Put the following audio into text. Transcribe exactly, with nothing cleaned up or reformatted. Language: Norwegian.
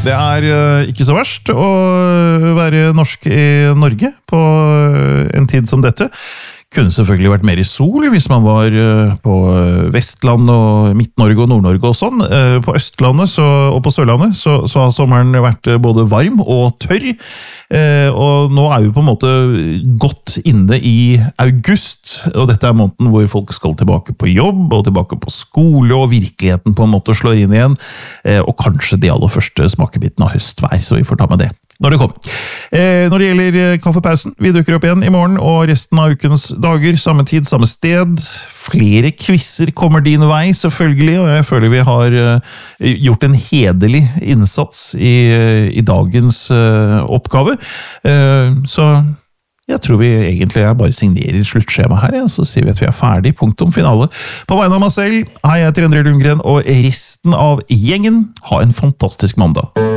Det er uh, ikke så verst å være norsk i Norge på uh, en tid som dette. Kunne selvfølgelig vært mer i sol hvis man var uh, på Vestland og Midt-Norge og Nord-Norge og sånn. Uh, på Østlandet så, og på Sørlandet så, så har sommeren vært både varm og tørr. Uh, og nå er vi på en måte godt inne i august, og dette er måneden hvor folk skal tilbake på jobb og tilbake på skole, og virkeligheten på en måte slår inn igjen. Uh, og kanskje de aller første smakebiten av høstvær, så vi får ta med det når det kommer. Eh, når det gjelder kaffepausen, vi dukker opp igjen i morgen, og resten av ukens dager, samme tid, samme sted. Flere quizzer kommer din vei, selvfølgelig, og jeg føler vi har uh, gjort en hederlig innsats i, i dagens uh, oppgave. Uh, så jeg tror vi egentlig er bare signerer sluttskjema her, ja, så sier vi at vi er ferdig, punktum finale. På vegne av meg selv, hei, jeg heter Endre Lundgren, og resten av gjengen, ha en fantastisk mandag.